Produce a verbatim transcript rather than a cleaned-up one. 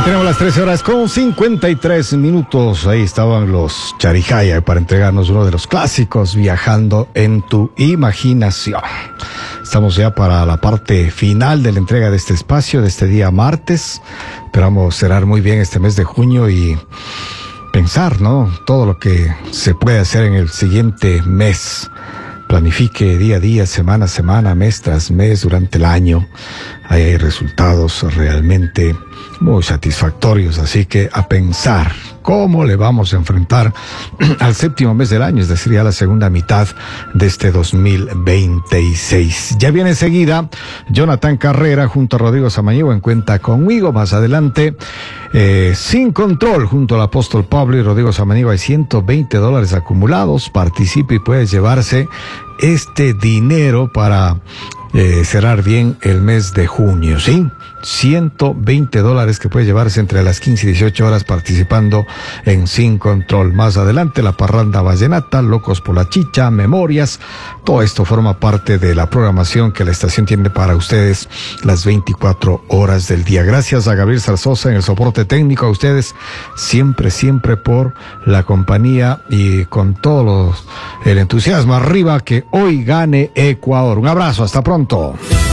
Tenemos las trece horas con cincuenta y tres minutos. Ahí estaban los Charijaya para entregarnos uno de los clásicos, Viajando en tu imaginación. Estamos ya para la parte final de la entrega de este espacio, de este día martes. Esperamos cerrar muy bien este mes de junio y pensar, ¿no? Todo lo que se puede hacer en el siguiente mes. Planifique día a día, semana a semana, mes tras mes, durante el año. Ahí hay resultados realmente muy satisfactorios, así que a pensar cómo le vamos a enfrentar al séptimo mes del año, es decir, ya la segunda mitad de este dos mil veintiséis. Ya viene enseguida Jonathan Carrera junto a Rodrigo Samaniego en Cuenta Conmigo. Más adelante, eh, Sin Control junto al apóstol Pablo y Rodrigo Samaniego. Hay ciento veinte dólares acumulados. Participe y puedes llevarse este dinero para eh, cerrar bien el mes de junio, ¿sí? ciento veinte dólares que puede llevarse entre las quince y dieciocho horas participando en Sin Control. Más adelante, la parranda vallenata, Locos por la Chicha, Memorias. Todo esto forma parte de la programación que la estación tiene para ustedes las veinticuatro horas del día. Gracias a Gabriel Zarzosa en el soporte técnico, a ustedes siempre, siempre por la compañía y con todo los, el entusiasmo arriba. Que hoy gane Ecuador. Un abrazo, hasta pronto.